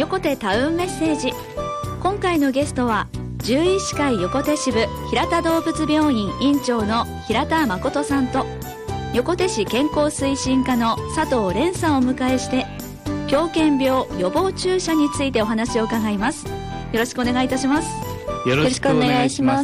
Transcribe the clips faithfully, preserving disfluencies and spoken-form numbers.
横手タウンメッセージ。今回のゲストは獣医師会横手支部平田動物病院院長の平田誠さんと、横手市健康推進課の佐藤蓮さんをお迎えして、狂犬病予防注射についてお話を伺います。よろしくお願いいたします。 よろしくお願いします。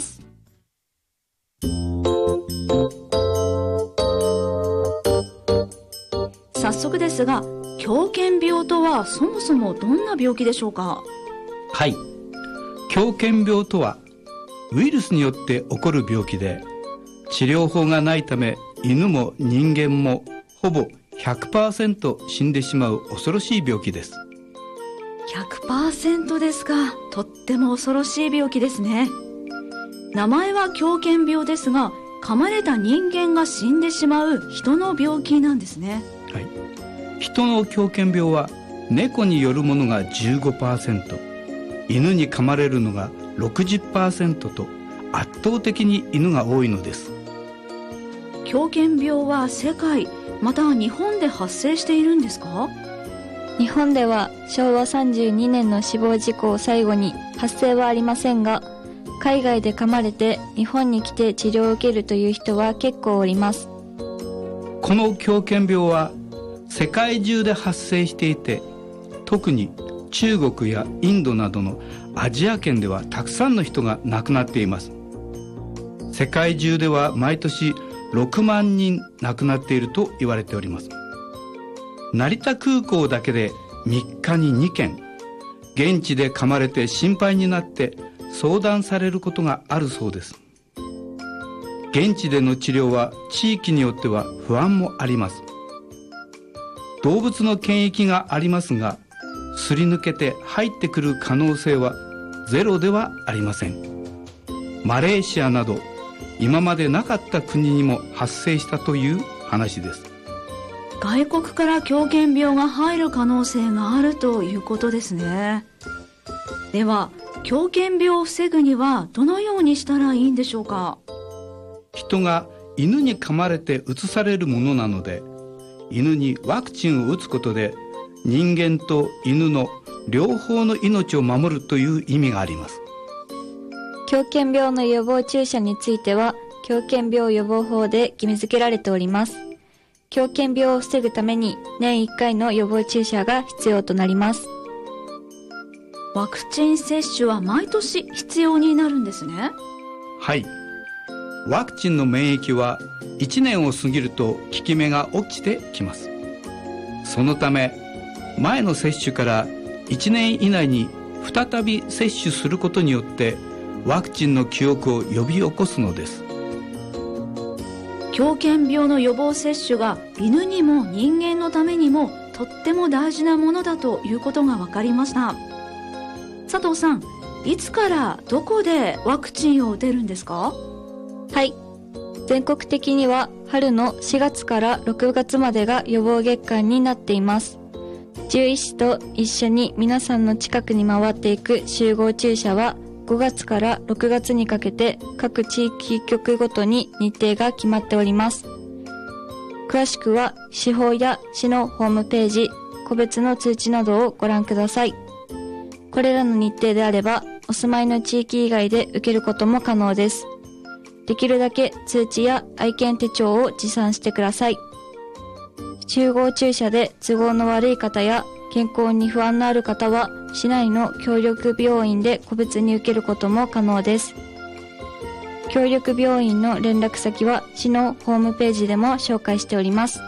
早速ですが、狂犬病とはそもそもどんな病気でしょうか？ はい、狂犬病とはウイルスによって起こる病気で、治療法がないため犬も人間もほぼ ひゃくパーセント 死んでしまう恐ろしい病気です。 ひゃくパーセント ですか。とっても恐ろしい病気ですね。名前は狂犬病ですが、噛まれた人間が死んでしまう人の病気なんですね。 はい、人の狂犬病は猫によるものが じゅうごパーセント、 犬に噛まれるのが ろくじゅっパーセント と圧倒的に犬が多いのです。 狂犬病は世界また日本で発生しているんですか？ 日本ではしょうわさんじゅうにねんの死亡事故を最後に発生はありませんが、海外で噛まれて日本に来て治療を受けるという人は結構おります。 この狂犬病は世界中で発生していて、特に中国やインドなどのアジア圏ではたくさんの人が亡くなっています。世界中では毎年ろくまんにん亡くなっていると言われております。成田空港だけでみっかににけん、現地で噛まれて心配になって相談されることがあるそうです。現地での治療は地域によっては不安もあります。動物の検疫がありますが、すり抜けて入ってくる可能性はゼロではありません。マレーシアなど今までなかった国にも発生したという話です。 外国から狂犬病が入る可能性があるということですね。では狂犬病を防ぐにはどのようにしたらいいんでしょうか？ 人が犬に噛まれてうつされるものなので、犬にワクチンを打つことで人間と犬の両方の命を守るという意味があります。 狂犬病の予防注射については狂犬病予防法で義務付けられております。狂犬病を防ぐために年いっかいの予防注射が必要となります。 ワクチン接種は毎年必要になるんですね。 はい、ワクチンの免疫はいちねんを過ぎると効き目が落ちてきます。そのため前の接種からいちねん以内に再び接種することによってワクチンの記憶を呼び起こすのです。 狂犬病の予防接種が犬にも人間のためにもとっても大事なものだということが分かりました。佐藤さん、いつからどこでワクチンを打てるんですか？ はい、全国的には春のしがつからろくがつまでが予防月間になっています。獣医師と一緒に皆さんの近くに回っていく集合注射はごがつからろくがつにかけて各地域局ごとに日程が決まっております。詳しくは市法や市のホームページ、個別の通知などをご覧ください。これらの日程であればお住まいの地域以外で受けることも可能です。できるだけ通知や愛犬手帳を持参してください。集合注射で都合の悪い方や健康に不安のある方は市内の協力病院で個別に受けることも可能です。協力病院の連絡先は市のホームページでも紹介しております。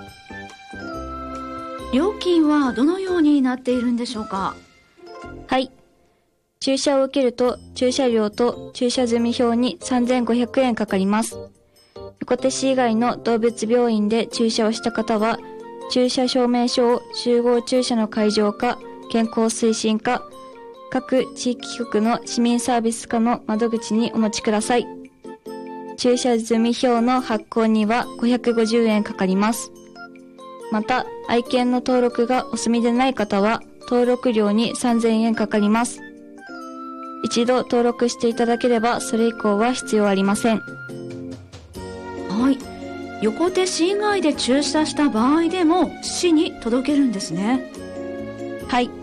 料金はどのようになっているんでしょうか？ はい、注射を受けると注射料と注射済表にさんぜんごひゃくえんかかります。横手市以外の動物病院で注射をした方は注射証明書を集合注射の会場か健康推進課、各地域局の市民サービス課の窓口にお持ちください。注射済表の発行にはごひゃくごじゅうえんかかります。また、愛犬の登録がお済みでない方は登録料にさんぜんえんかかります。一度登録していただければそれ以降は必要ありません。 はい、横手市以外で注射した場合でも市に届けるんですね。 はい、